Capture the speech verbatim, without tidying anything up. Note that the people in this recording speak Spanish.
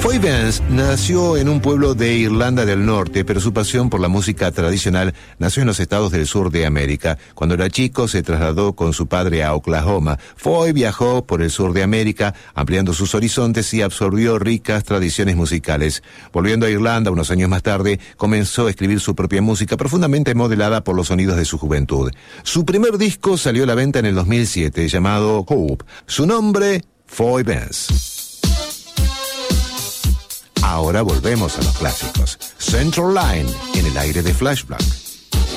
Foy Vance nació en un pueblo de Irlanda del Norte, pero su pasión por la música tradicional nació en los estados del sur de América. Cuando era chico se trasladó con su padre a Oklahoma. Foy viajó por el sur de América, ampliando sus horizontes y absorbió ricas tradiciones musicales. Volviendo a Irlanda unos años más tarde, comenzó a escribir su propia música, profundamente modelada por los sonidos de su juventud. Su primer disco salió a la venta en el dos mil siete, llamado Hope. Su nombre, Foy Vance. Ahora volvemos a los clásicos. Central Line, en el aire de Flashback.